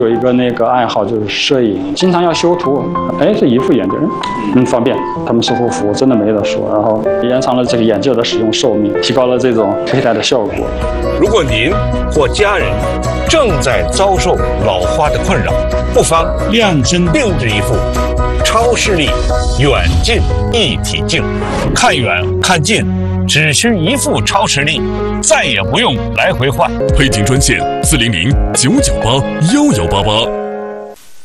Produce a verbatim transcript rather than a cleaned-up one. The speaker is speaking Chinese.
有一个那个爱好就是摄影，经常要修图。哎，这一副眼镜，嗯，方便。他们是护肤，真的没得说。然后延长了这个眼镜的使用寿命，提高了这种佩戴的效果。 如果您或家人正在遭受老花的困扰，不妨量身定制一副超视力远近一体镜，看远看近只需一副超视力，再也不用来回换。 配镜专线四零零九九八幺幺八八。